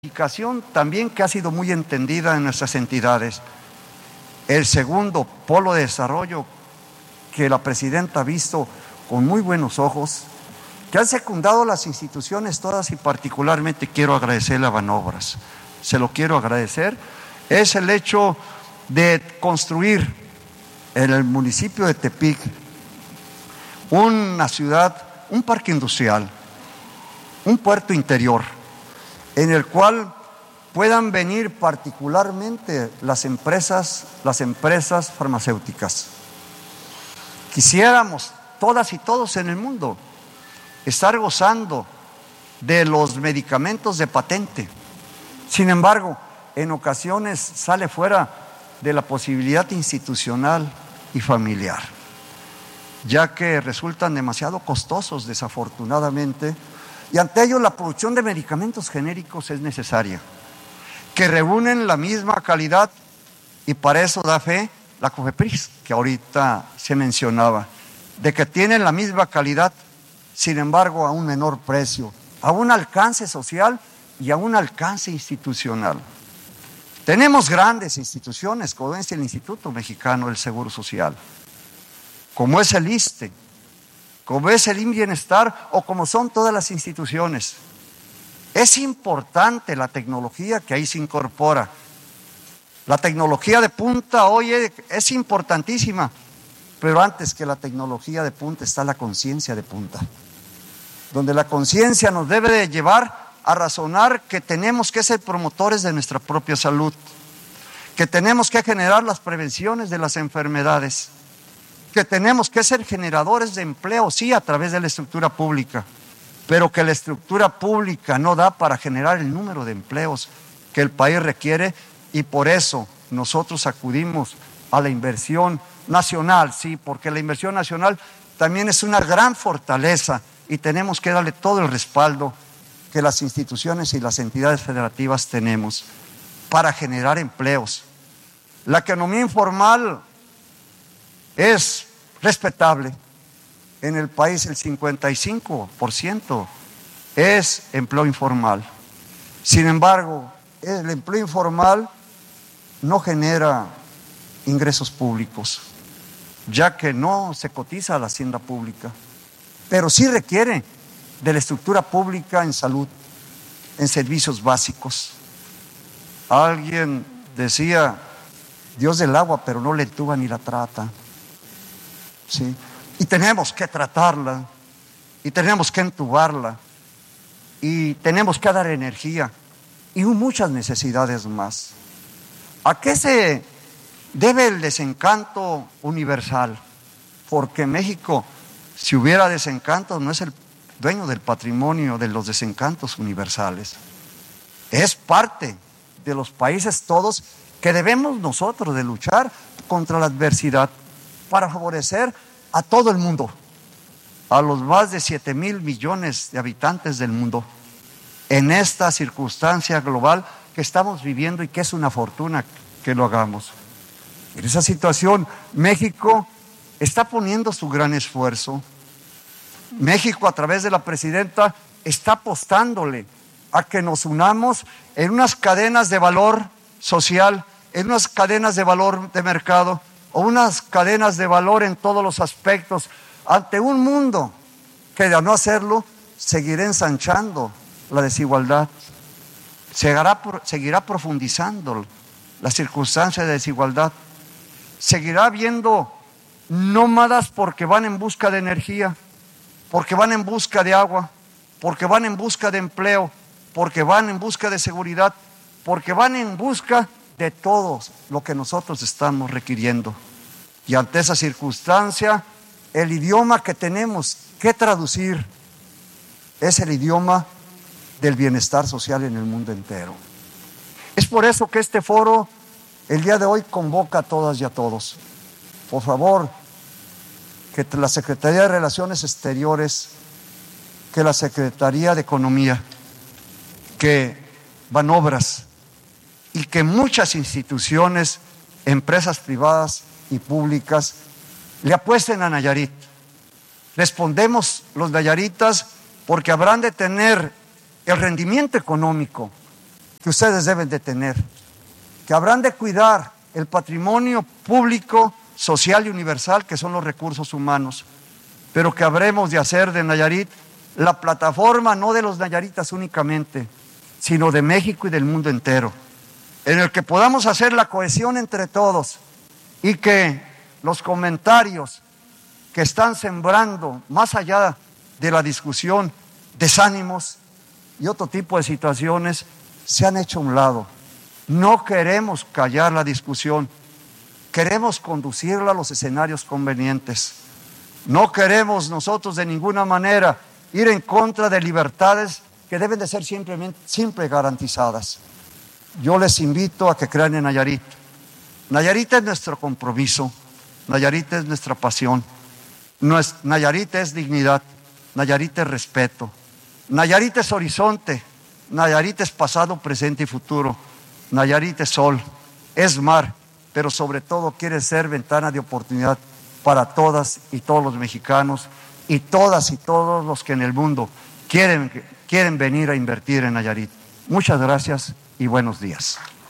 Diversificación también que ha sido muy entendida en nuestras entidades. El segundo polo de desarrollo que la presidenta ha visto con muy buenos ojos, que han secundado las instituciones todas y particularmente quiero agradecerle a Banobras, se lo quiero agradecer, es el hecho de construir en el municipio de Tepic una ciudad, un parque industrial, un puerto interior, en el cual puedan venir particularmente las empresas farmacéuticas. Quisiéramos todas y todos en el mundo estar gozando de los medicamentos de patente. Sin embargo, en ocasiones sale fuera de la posibilidad institucional y familiar, ya que resultan demasiado costosos, desafortunadamente, y ante ello la producción de medicamentos genéricos es necesaria, que reúnen la misma calidad, y para eso da fe la COFEPRIS, que ahorita se mencionaba, de que tienen la misma calidad, sin embargo a un menor precio, a un alcance social y a un alcance institucional. Tenemos grandes instituciones, como es el Instituto Mexicano del Seguro Social, como es el ISSSTE, como es el IMSS-Bienestar o como son todas las instituciones. Es importante la tecnología que ahí se incorpora. La tecnología de punta hoy es importantísima, pero antes que la tecnología de punta está la conciencia de punta, donde la conciencia nos debe de llevar a razonar que tenemos que ser promotores de nuestra propia salud, que tenemos que generar las prevenciones de las enfermedades, que tenemos que ser generadores de empleo, sí, a través de la estructura pública, pero que la estructura pública no da para generar el número de empleos que el país requiere, y por eso nosotros acudimos a la inversión nacional, sí, porque la inversión nacional también es una gran fortaleza y tenemos que darle todo el respaldo que las instituciones y las entidades federativas tenemos para generar empleos. La economía informal es respetable. En el país el 55% es empleo informal. Sin embargo, el empleo informal no genera ingresos públicos, ya que no se cotiza a la hacienda pública, pero sí requiere de la estructura pública en salud, en servicios básicos. Alguien decía, Dios del agua, pero no la entuba ni la trata. ¿Sí? Y tenemos que tratarla, y tenemos que entubarla, y tenemos que dar energía, y muchas necesidades más. ¿A qué se debe el desencanto universal? Porque México, si hubiera desencantos, no es el dueño del patrimonio de los desencantos universales. Es parte de los países todos que debemos nosotros de luchar contra la adversidad para favorecer a todo el mundo, a los más de 7,000 millones de habitantes del mundo, en esta circunstancia global que estamos viviendo y que es una fortuna que lo hagamos. En esa situación, México está poniendo su gran esfuerzo. México, a través de la presidenta, está apostándole a que nos unamos en unas cadenas de valor social, en unas cadenas de valor de mercado, o unas cadenas de valor en todos los aspectos, ante un mundo que de no hacerlo seguirá ensanchando la desigualdad, seguirá profundizando la circunstancia de desigualdad, seguirá habiendo nómadas porque van en busca de energía, porque van en busca de agua, porque van en busca de empleo, porque van en busca de seguridad, porque van en busca de todo lo que nosotros estamos requiriendo. Y ante esa circunstancia, el idioma que tenemos que traducir es el idioma del bienestar social en el mundo entero. Es por eso que este foro, el día de hoy, convoca a todas y a todos. Por favor, que la Secretaría de Relaciones Exteriores, que la Secretaría de Economía, que Banobras y que muchas instituciones, empresas privadas y públicas le apuesten a Nayarit. Respondemos los nayaritas porque habrán de tener el rendimiento económico que ustedes deben de tener, que habrán de cuidar el patrimonio público, social y universal que son los recursos humanos, pero que habremos de hacer de Nayarit la plataforma no de los nayaritas únicamente, sino de México y del mundo entero, en el que podamos hacer la cohesión entre todos y que los comentarios que están sembrando, más allá de la discusión, desánimos y otro tipo de situaciones, se han hecho a un lado. No queremos callar la discusión, queremos conducirla a los escenarios convenientes. No queremos nosotros de ninguna manera ir en contra de libertades que deben de ser siempre garantizadas. Yo les invito a que crean en Nayarit. Nayarit es nuestro compromiso, Nayarit es nuestra pasión, Nayarit es dignidad, Nayarit es respeto, Nayarit es horizonte, Nayarit es pasado, presente y futuro, Nayarit es sol, es mar, pero sobre todo quiere ser ventana de oportunidad para todas y todos los mexicanos y todas y todos los que en el mundo quieren venir a invertir en Nayarit. Muchas gracias y buenos días.